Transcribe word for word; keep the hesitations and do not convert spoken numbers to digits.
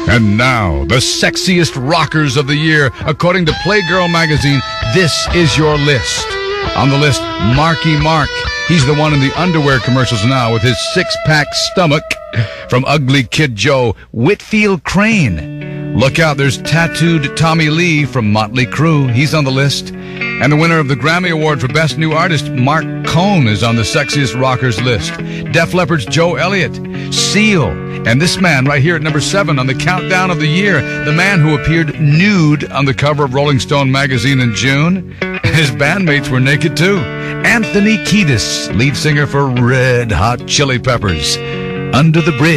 And now, the sexiest rockers of the year. According to Playgirl magazine, this is your list. On the list, Marky Mark. He's the one in the underwear commercials now with his six-pack stomach. From Ugly Kid Joe, Whitfield Crane. Look out, there's Tattooed Tommy Lee from Motley Crue. He's on the list. And the winner of the Grammy Award for Best New Artist, Mark Cohn, is on the sexiest rockers list. Def Leppard's Joe Elliott, Seal, and this man right here at number seven on the countdown of the year, the man who appeared nude on the cover of Rolling Stone magazine in June. His bandmates were naked too. Anthony Kiedis, lead singer for Red Hot Chili Peppers. Under the Bridge.